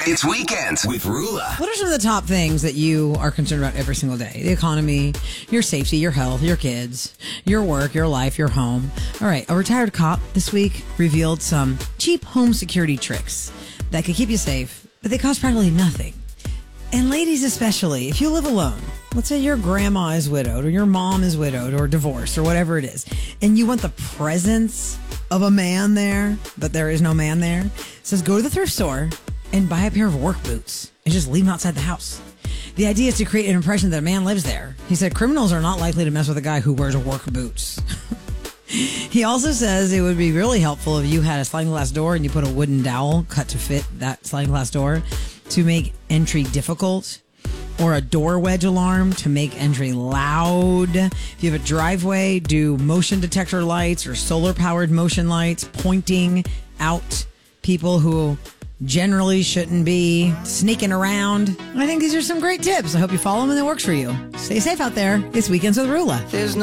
It's Weekends with Rula. What are some of the top things that you are concerned about every single day? The economy, your safety, your health, your kids, your work, your life, your home. All right, a retired cop this week revealed some cheap home security tricks that could keep you safe, but they cost practically nothing. And ladies especially, if you live alone, let's say your grandma is widowed or your mom is widowed or divorced or whatever it is, and you want the presence of a man there, but there is no man there, it says go to the thrift store and buy a pair of work boots and just leave them outside the house. The idea is to create an impression that a man lives there. He said criminals are not likely to mess with a guy who wears work boots. He also says it would be really helpful if you had a sliding glass door and you put a wooden dowel cut to fit that sliding glass door to make entry difficult, or a door wedge alarm to make entry loud. If you have a driveway, do motion detector lights or solar-powered motion lights pointing out people who generally shouldn't be sneaking around. I think these are some great tips. I hope you follow them and it works for you. Stay safe out there. It's Weekends with Rula.